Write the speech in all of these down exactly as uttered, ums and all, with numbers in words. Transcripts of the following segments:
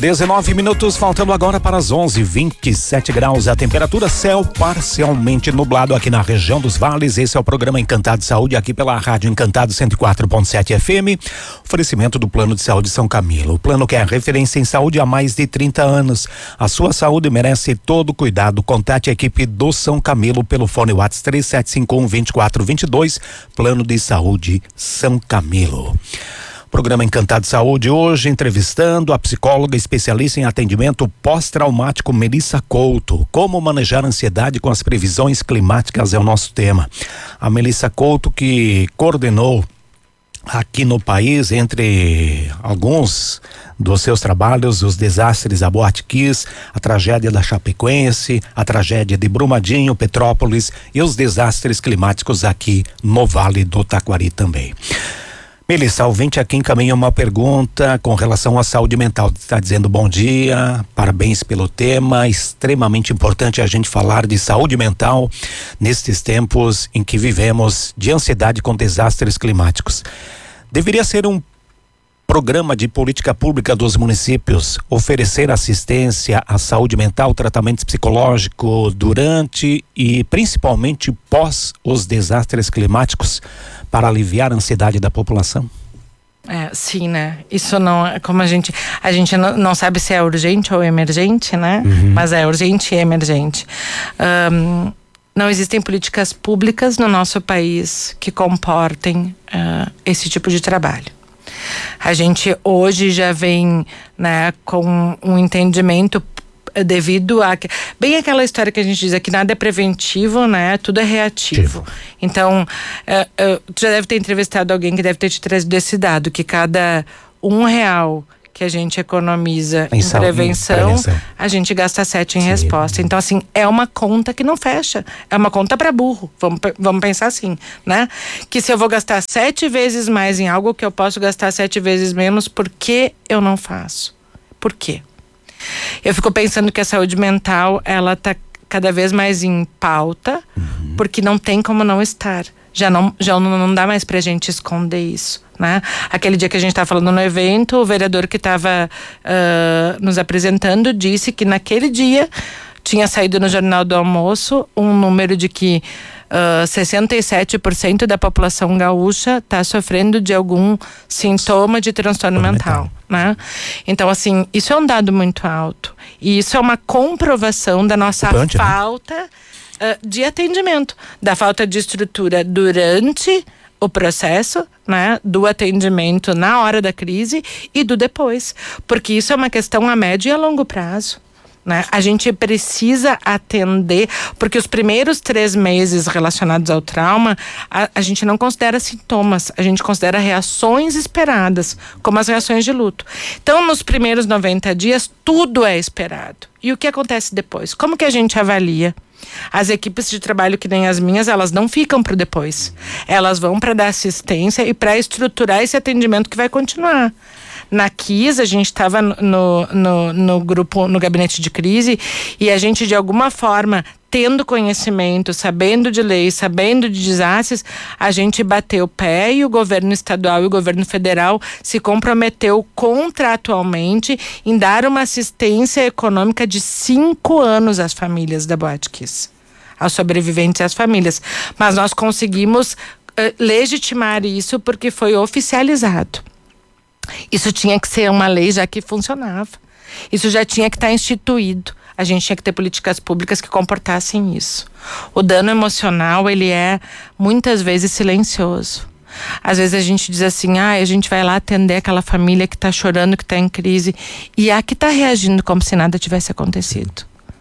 dezenove minutos, faltando agora para as onze, vinte e sete graus a temperatura, céu parcialmente nublado aqui na região dos vales. Esse é o programa Encantado Saúde, aqui pela Rádio Encantado cento e quatro ponto sete F M. Oferecimento do Plano de Saúde São Camilo. O plano que é referência em saúde há mais de trinta anos. A sua saúde merece todo cuidado. Contate a equipe do São Camilo pelo fone WhatsApp três sete cinco um, dois quatro dois dois. Plano de Saúde São Camilo. Programa Encantado Saúde hoje entrevistando a psicóloga especialista em atendimento pós-traumático Melissa Couto. Como manejar a ansiedade com as previsões climáticas é o nosso tema. A Melissa Couto, que coordenou aqui no país, entre alguns dos seus trabalhos, os desastres da Boate Kiss, a tragédia da Chapecoense, a tragédia de Brumadinho, Petrópolis e os desastres climáticos aqui no Vale do Taquari também. Melissa, ouvinte aqui encaminha uma pergunta com relação à saúde mental. Está dizendo bom dia, parabéns pelo tema, extremamente importante a gente falar de saúde mental nestes tempos em que vivemos de ansiedade com desastres climáticos. Deveria ser um programa de política pública dos municípios oferecer assistência à saúde mental, tratamento psicológico durante e principalmente pós os desastres climáticos para aliviar a ansiedade da população? É, sim, né? Isso não é como a gente, a gente não, não sabe se é urgente ou emergente, né? Uhum. Mas é urgente e emergente. Um, não existem políticas públicas no nosso país que comportem uh, esse tipo de trabalho. A gente hoje já vem, né, com um entendimento devido a bem aquela história que a gente diz aqui, nada é preventivo, né? Tudo é reativo. Tivo. Então, uh, uh, tu já deve ter entrevistado alguém que deve ter te trazido esse dado, que cada um real que a gente economiza em, em, sal, prevenção, em prevenção, a gente gasta sete em Sim. resposta. Então, assim, é uma conta que não fecha. É uma conta para burro. Vamos, vamos pensar assim, né? Que se eu vou gastar sete vezes mais em algo que eu posso gastar sete vezes menos, por que eu não faço? Por quê? Eu fico pensando que a saúde mental, ela tá cada vez mais em pauta, uhum. porque não tem como não estar. Já não, já não, não dá mais pra gente esconder isso, né? Aquele dia que a gente estava falando no evento, o vereador que estava uh, nos apresentando disse que naquele dia tinha saído no Jornal do Almoço um número de que uh, sessenta e sete por cento da população gaúcha está sofrendo de algum sintoma de transtorno mental, né? Então, assim, isso é um dado muito alto. E isso é uma comprovação da nossa Ocupante, falta... Né? Uh, de atendimento, da falta de estrutura durante o processo, né, do atendimento na hora da crise e do depois, porque isso é uma questão a médio e a longo prazo, né? A gente precisa atender, porque os primeiros três meses relacionados ao trauma, a, a gente não considera sintomas, a gente considera reações esperadas, como as reações de luto. Então, nos primeiros noventa dias, tudo é esperado. E o que acontece depois? Como que a gente avalia? As equipes de trabalho que nem as minhas, elas não ficam para o depois. Elas vão para dar assistência e para estruturar esse atendimento que vai continuar. Na Kiss, a gente estava no, no, no grupo, no gabinete de crise, e a gente, de alguma forma, tendo conhecimento, sabendo de leis, sabendo de desastres, a gente bateu o pé e o governo estadual e o governo federal se comprometeu contratualmente em dar uma assistência econômica de cinco anos às famílias da Boate Kiss, aos sobreviventes e às famílias. Mas nós conseguimos uh, legitimar isso porque foi oficializado. Isso tinha que ser uma lei já que funcionava. Isso já tinha que estar instituído. A gente tinha que ter políticas públicas que comportassem isso. O dano emocional, ele é muitas vezes silencioso. Às vezes a gente diz assim, ah, a gente vai lá atender aquela família que está chorando, que está em crise, e a que está reagindo como se nada tivesse acontecido.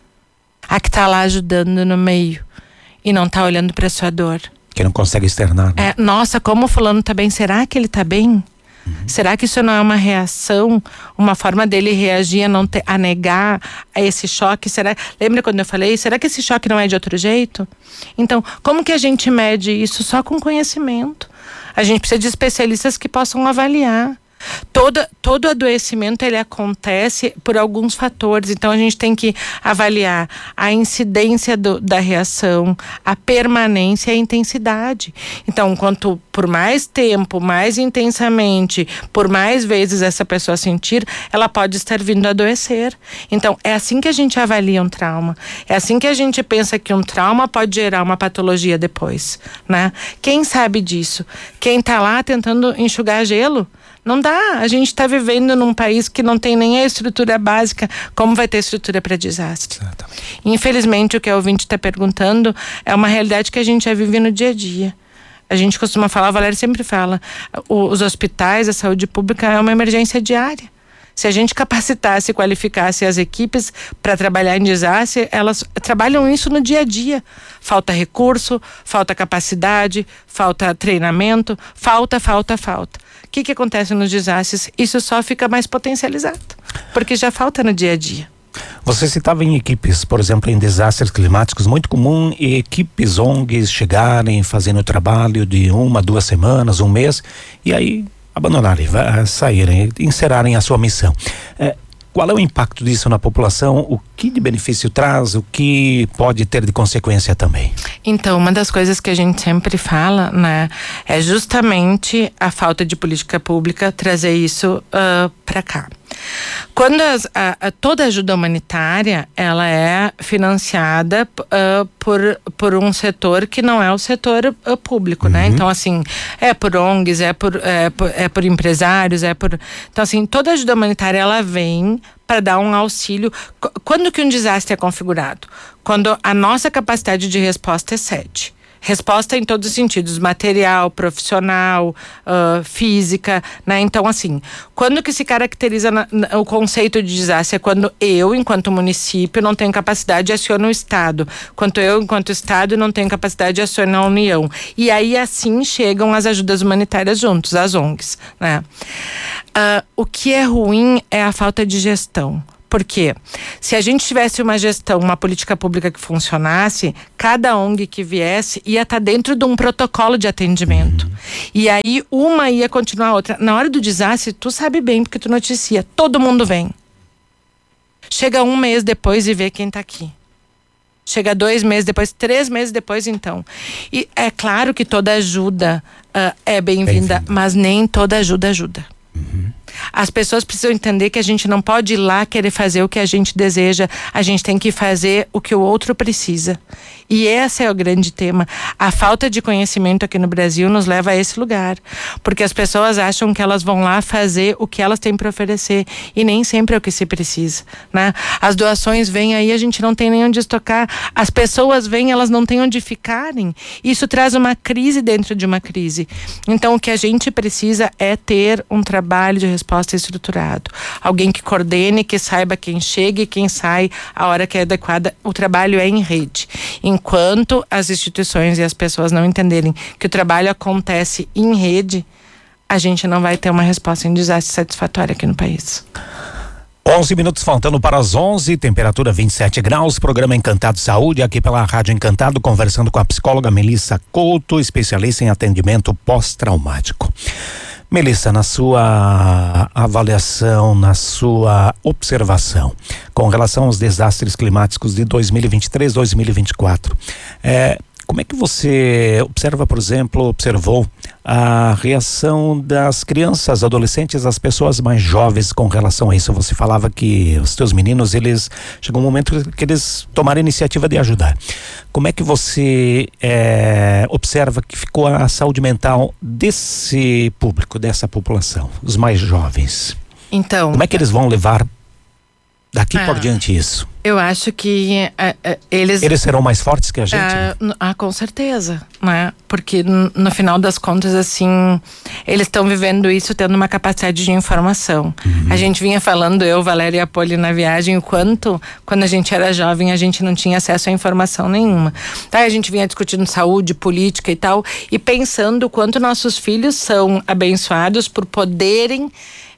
A que está lá ajudando no meio e não está olhando para sua dor. Que não consegue externar. Né? É, nossa, como o fulano está bem, será que ele está bem? Uhum. Será que isso não é uma reação, uma forma dele reagir a, não ter, a negar a esse choque? Será, lembra quando eu falei, será que esse choque não é de outro jeito? Então, como que a gente mede isso? Só com conhecimento. A gente precisa de especialistas que possam avaliar. Todo, todo adoecimento ele acontece por alguns fatores, então a gente tem que avaliar a incidência do, da reação, a permanência e a intensidade. Então, quanto por mais tempo, mais intensamente, por mais vezes essa pessoa sentir, ela pode estar vindo a adoecer. Então, é assim que a gente avalia um trauma. É assim que a gente pensa que um trauma pode gerar uma patologia depois, né? Quem sabe disso? Quem está lá tentando enxugar gelo? Não dá, a gente está vivendo num país que não tem nem a estrutura básica, como vai ter estrutura para desastre? Exatamente. Infelizmente, o que a ouvinte está perguntando é uma realidade que a gente já vive no dia a dia. A gente costuma falar, a Valéria sempre fala, os hospitais, a saúde pública é uma emergência diária. Se a gente capacitasse e qualificasse as equipes para trabalhar em desastre, elas trabalham isso no dia a dia. Falta recurso, falta capacidade, falta treinamento, falta, falta, falta. O que, que acontece nos desastres? Isso só fica mais potencializado, porque já falta no dia a dia. Você citava em equipes, por exemplo, em desastres climáticos, muito comum equipes O N Gs chegarem, fazendo o trabalho de uma, duas semanas, um mês, e aí abandonarem, saírem, encerrarem a sua missão. É, qual é o impacto disso na população? O que de benefício traz? O que pode ter de consequência também? Então, uma das coisas que a gente sempre fala, né, é justamente a falta de política pública trazer isso uh, para cá. Quando as, a, a, toda ajuda humanitária ela é financiada uh, por, por um setor que não é o setor uh, público, uhum. né? Então, assim, é por O N Gs, é por, é, por, é por empresários, é por... Então, assim, toda ajuda humanitária ela vem para dar um auxílio. Quando que um desastre é configurado? Quando a nossa capacidade de resposta excede. Resposta em todos os sentidos, material, profissional, uh, física, né? Então, assim, quando que se caracteriza na, na, o conceito de desastre? É quando eu, enquanto município, não tenho capacidade de acionar o Estado. Quando eu, enquanto Estado, não tenho capacidade de acionar a União. E aí, assim, chegam as ajudas humanitárias juntos, as O N Gs, né? Uh, o que é ruim é a falta de gestão. Porque se a gente tivesse uma gestão, uma política pública que funcionasse, cada O N G que viesse ia estar dentro de um protocolo de atendimento. Uhum. E aí uma ia continuar a outra. Na hora do desastre, tu sabe bem, porque tu noticia, todo mundo vem. Chega um mês depois e vê quem está aqui. Chega dois meses depois, três meses depois, então. E é claro que toda ajuda uh, é bem-vinda, bem mas nem toda ajuda ajuda. Uhum. As pessoas precisam entender que a gente não pode ir lá querer fazer o que a gente deseja, a gente tem que fazer o que o outro precisa. E esse é o grande tema. A falta de conhecimento aqui no Brasil nos leva a esse lugar, porque as pessoas acham que elas vão lá fazer o que elas têm para oferecer e nem sempre é o que se precisa, né? As doações vêm aí, a gente não tem nem onde estocar, as pessoas vêm, elas não têm onde ficarem. Isso traz uma crise dentro de uma crise. Então o que a gente precisa é ter um trabalho de resposta estruturado, alguém que coordene, que saiba quem chega e quem sai a hora que é adequada. O trabalho é em rede. Enquanto as instituições e as pessoas não entenderem que o trabalho acontece em rede, a gente não vai ter uma resposta em desastre satisfatória aqui no país. onze minutos faltando para as onze, temperatura vinte e sete graus, programa Encantado Saúde, aqui pela Rádio Encantado, conversando com a psicóloga Melissa Couto, especialista em atendimento pós-traumático. Melissa, na sua avaliação, na sua observação, com relação aos desastres climáticos de dois mil e vinte e três, dois mil e vinte e quatro, é, como é que você observa, por exemplo, observou a reação das crianças, adolescentes, as pessoas mais jovens com relação a isso? Você falava que os teus meninos, eles chegou um momento que eles tomaram a iniciativa de ajudar. Como é que você é, observa que ficou a saúde mental desse público, dessa população, os mais jovens? Então, como é que eles vão levar daqui ah, por diante isso? Eu acho que uh, uh, eles... Eles serão mais fortes que a gente? Uh, né? Ah, com certeza, né? Porque no, no final das contas, assim, eles estão vivendo isso tendo uma capacidade de informação. Uhum. A gente vinha falando, eu, Valéria e a Poli na viagem, o quanto, quando a gente era jovem, a gente não tinha acesso a informação nenhuma. Tá? A gente vinha discutindo saúde, política e tal, e pensando o quanto nossos filhos são abençoados por poderem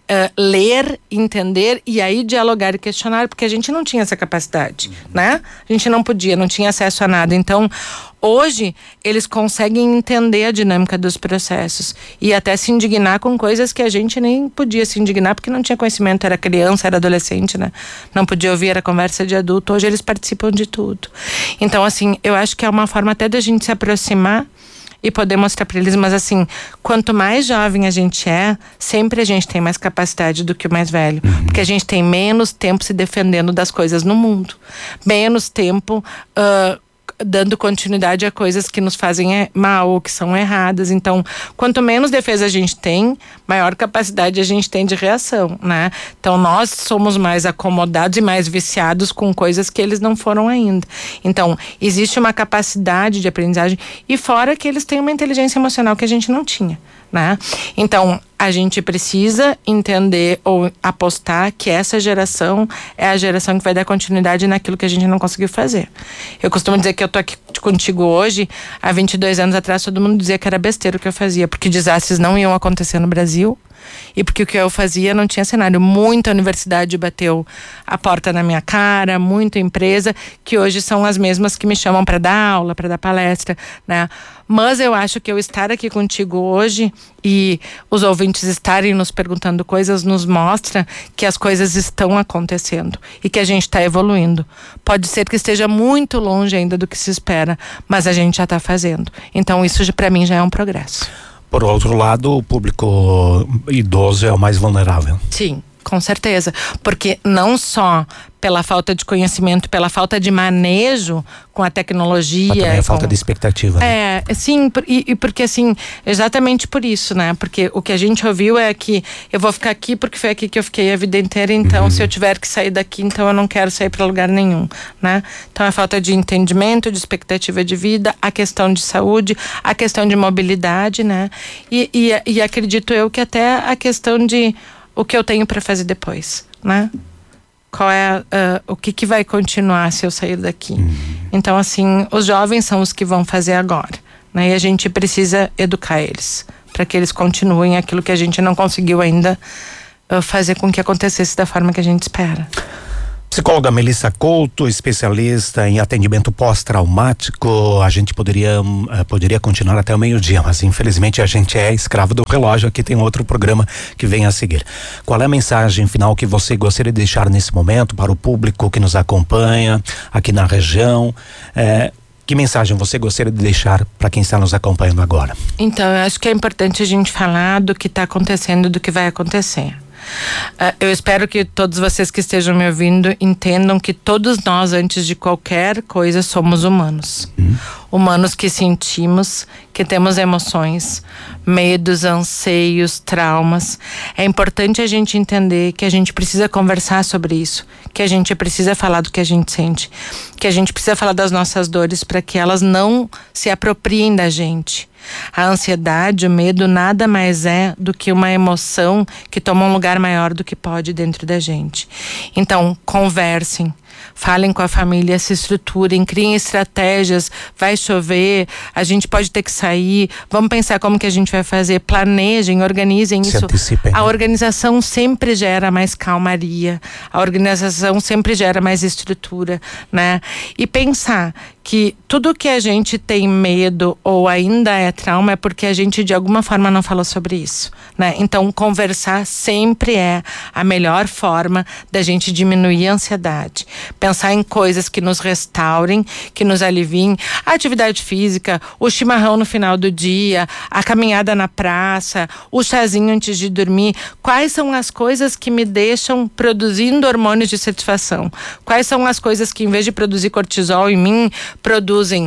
ler, entender e aí dialogar e questionar, porque a gente não tinha essa capacidade, né? A gente não podia, não tinha acesso a nada. Então, hoje, eles conseguem entender a dinâmica dos processos e até se indignar com coisas que a gente nem podia se indignar porque não tinha conhecimento, era criança, era adolescente, né? Não podia ouvir, era conversa de adulto. Hoje eles participam de tudo. Então, assim, eu acho que é uma forma até da gente se aproximar e poder mostrar para eles, mas assim, quanto mais jovem a gente é, sempre a gente tem mais capacidade do que o mais velho, uhum. porque a gente tem menos tempo se defendendo das coisas no mundo, menos tempo uh, dando continuidade a coisas que nos fazem mal ou que são erradas. Então, quanto menos defesa a gente tem, maior capacidade a gente tem de reação, né? Então, nós somos mais acomodados e mais viciados com coisas que eles não foram ainda. Então, existe uma capacidade de aprendizagem e fora que eles têm uma inteligência emocional que a gente não tinha, né? Então, a gente precisa entender ou apostar que essa geração é a geração que vai dar continuidade naquilo que a gente não conseguiu fazer. Eu costumo dizer que eu tô aqui contigo hoje, há vinte e dois anos atrás todo mundo dizia que era besteira o que eu fazia, porque desastres não iam acontecer no Brasil e porque o que eu fazia não tinha cenário. Muita universidade bateu a porta na minha cara, muita empresa, que hoje são as mesmas que me chamam para dar aula, para dar palestra, né? Mas eu acho que eu estar aqui contigo hoje e os ouvintes estarem nos perguntando coisas nos mostra que as coisas estão acontecendo e que a gente está evoluindo. Pode ser que esteja muito longe ainda do que se espera, mas a gente já está fazendo. Então isso para mim já é um progresso. Por outro lado, o público idoso é o mais vulnerável. Sim, com certeza. Porque não só pela falta de conhecimento, pela falta de manejo com a tecnologia. Mas também a com... falta de expectativa. Né? É, sim, e, e porque assim, exatamente por isso, né? Porque o que a gente ouviu é que eu vou ficar aqui porque foi aqui que eu fiquei a vida inteira, então uhum. se eu tiver que sair daqui, então eu não quero sair para lugar nenhum, né? Então a falta de entendimento, de expectativa de vida, a questão de saúde, a questão de mobilidade, né? E, e, e acredito eu que até a questão de o que eu tenho para fazer depois, né? Qual é uh, o que, que vai continuar se eu sair daqui? Uhum. Então, assim, os jovens são os que vão fazer agora, né? E a gente precisa educar eles para que eles continuem aquilo que a gente não conseguiu ainda uh, fazer com que acontecesse da forma que a gente espera. Psicóloga Melissa Couto, especialista em atendimento pós-traumático. A gente poderia, uh, poderia continuar até o meio-dia, mas infelizmente a gente é escravo do relógio. Aqui tem outro programa que vem a seguir. Qual é a mensagem final que você gostaria de deixar nesse momento para o público que nos acompanha aqui na região? É, que mensagem você gostaria de deixar para quem está nos acompanhando agora? Então, eu acho que é importante a gente falar do que está acontecendo, do que vai acontecer. Uh, eu espero que todos vocês que estejam me ouvindo entendam que todos nós, antes de qualquer coisa, somos humanos. Hum. Humanos que sentimos, que temos emoções, medos, anseios, traumas. É importante a gente entender que a gente precisa conversar sobre isso, que a gente precisa falar do que a gente sente, que a gente precisa falar das nossas dores para que elas não se apropriem da gente. A ansiedade, o medo nada mais é do que uma emoção que toma um lugar maior do que pode dentro da gente. Então, conversem. Falem com a família, se estruturem, criem estratégias. Vai chover, a gente pode ter que sair, vamos pensar como que a gente vai fazer, planejem, organizem se isso. Antecipem, a né? organização sempre gera mais calmaria, a organização sempre gera mais estrutura, né? E pensar que tudo que a gente tem medo ou ainda é trauma é porque a gente de alguma forma não falou sobre isso, né? Então conversar sempre é a melhor forma da gente diminuir a ansiedade. Pensar em coisas que nos restaurem, que nos aliviem. A atividade física, o chimarrão no final do dia, a caminhada na praça, o chazinho antes de dormir. Quais são as coisas que me deixam produzindo hormônios de satisfação? Quais são as coisas que, em vez de produzir cortisol em mim, produzem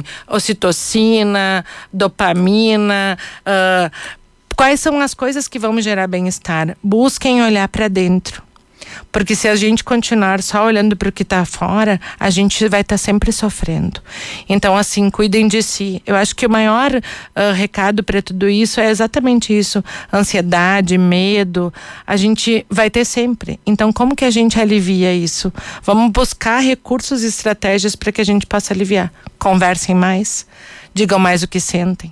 ocitocina, dopamina? Uh, quais são as coisas que vão me gerar bem-estar? Busquem olhar para dentro. Porque se a gente continuar só olhando para o que está fora, a gente vai estar tá sempre sofrendo. Então, assim, cuidem de si. Eu acho que o maior uh, recado para tudo isso é exatamente isso. Ansiedade, medo, a gente vai ter sempre. Então, como que a gente alivia isso? Vamos buscar recursos e estratégias para que a gente possa aliviar. Conversem mais, digam mais o que sentem.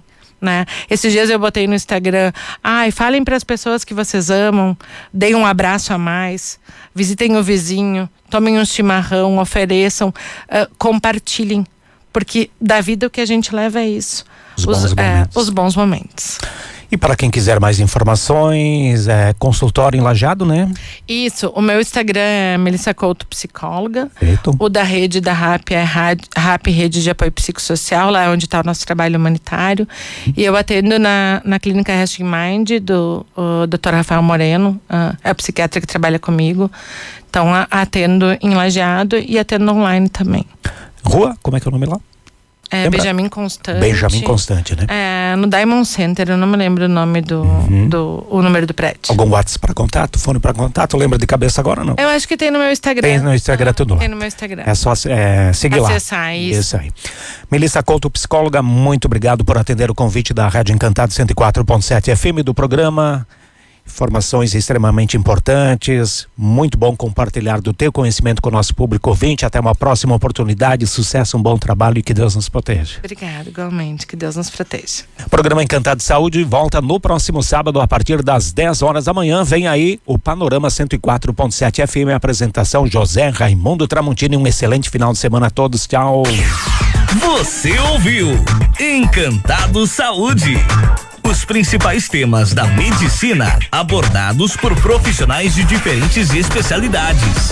né? Esses dias eu botei no Instagram, ai, falem para as pessoas que vocês amam, deem um abraço a mais, visitem o vizinho, tomem um chimarrão, ofereçam, uh, compartilhem, porque da vida o que a gente leva é isso, os bons, os, é, os bons momentos. E para quem quiser mais informações, é consultório em Lajeado, né? Isso, o meu Instagram é Melissa Couto Psicóloga. Perfeito. O da rede da R A P é R A P Rede de Apoio Psicossocial, lá é onde está o nosso trabalho humanitário. Hum. E eu atendo na, na clínica Resting Mind do doutor Rafael Moreno, uh, é o psiquiatra que trabalha comigo. Então a, atendo em Lajeado e atendo online também. Rua, como é que é o nome lá? É Lembra? Benjamin Constante. Benjamin Constante, né? É, no Diamond Center, eu não me lembro o nome do, uhum. do o número do prédio. Algum WhatsApp para contato, fone para contato, lembra de cabeça agora não? Eu acho que tem no meu Instagram. Tem no Instagram ah, tudo lá. Tem no meu Instagram. É só é, seguir lá. Acessar isso. Isso aí. Melissa Couto, psicóloga, muito obrigado por atender o convite da Rádio Encantado cento e quatro ponto sete F M do programa. Informações extremamente importantes, muito bom compartilhar do teu conhecimento com o nosso público ouvinte. Até uma próxima oportunidade, sucesso, um bom trabalho e que Deus nos proteja. Obrigada, igualmente, que Deus nos proteja. Programa Encantado de Saúde volta no próximo sábado a partir das dez horas da manhã. Vem aí o Panorama cento e quatro ponto sete F M, apresentação José Raimundo Tramontini. Um excelente final de semana a todos, tchau. Você ouviu Encantado Saúde. Os principais temas da medicina abordados por profissionais de diferentes especialidades.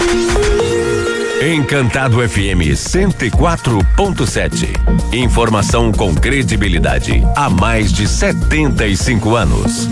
Encantado F M cento e quatro ponto sete. Informação com credibilidade há mais de setenta e cinco anos.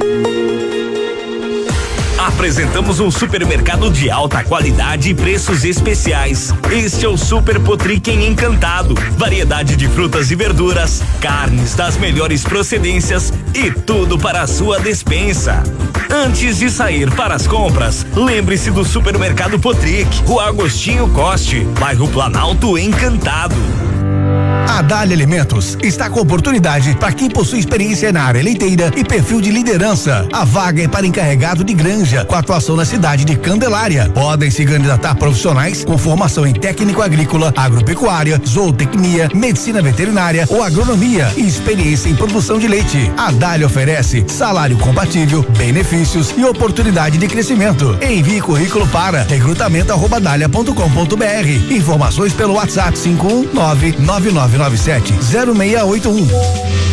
Apresentamos um supermercado de alta qualidade e preços especiais. Este é o Super Potric em Encantado. Variedade de frutas e verduras, carnes das melhores procedências e tudo para a sua despensa. Antes de sair para as compras, lembre-se do Supermercado Potric, Rua Agostinho Coste, bairro Planalto, Encantado. A Dália Alimentos está com oportunidade para quem possui experiência na área leiteira e perfil de liderança. A vaga é para encarregado de granja, com atuação na cidade de Candelária. Podem se candidatar profissionais com formação em técnico agrícola, agropecuária, zootecnia, medicina veterinária ou agronomia e experiência em produção de leite. A Dália oferece salário compatível, benefícios e oportunidade de crescimento. Envie currículo para recrutamento arroba dália ponto com ponto br. Informações pelo WhatsApp cinco um nove nove nove nove sete zero seis oito um.